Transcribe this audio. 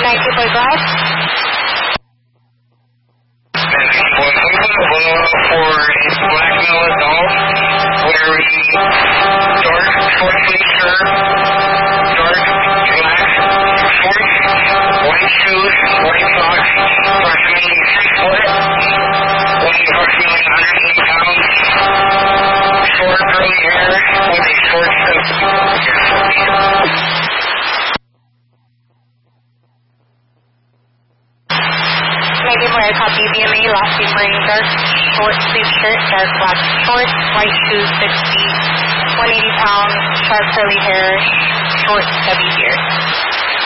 94, go ahead. For a black male adult, wearing dark short sleeve shirt, dark black shorts, white shoes, white socks, approximately 6 foot, weighing approximately 180 pounds, short curly hair with a short set of I copy VMA, last name wearing dark short sleeve shirt, dark black shorts, white shoes, 6 feet, 180 pounds, sharp curly hair, short stubby beard.